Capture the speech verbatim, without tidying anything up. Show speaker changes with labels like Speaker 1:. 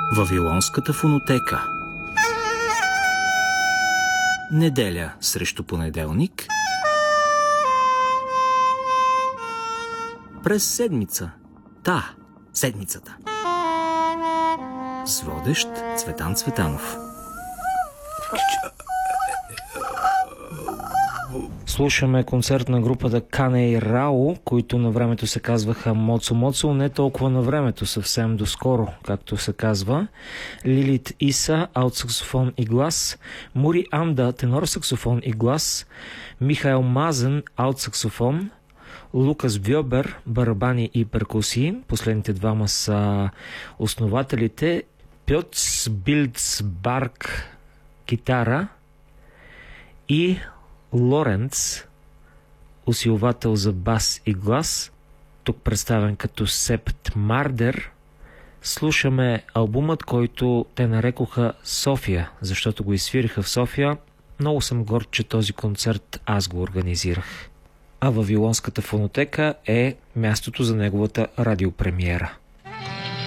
Speaker 1: Вавилонската фонотека. Неделя срещу понеделник. През седмица. Та, седмицата. С водещ Цветан Цветанов.
Speaker 2: Слушаме концерт на групата Кане и Рао, които на времето се казваха Моцо Моцо, не толкова на времето, съвсем доскоро, както се казва. Лилит Иса, алт саксофон и глас, Мури Анда, тенор саксофон и глас, Михаил Мазен, алт саксофон, Лукас Вьобер, барабани и перкусии. Последните двама са основателите. Пьоц Билдсбарг, китара, и Лоренц, усилвател за бас и глас, тук представен като Септ Мардер. Слушаме албумът, който те нарекоха София, защото го изсвириха в София. Много съм горд, че този концерт аз го организирах. А Вавилонската фонотека е мястото за неговата радиопремиера.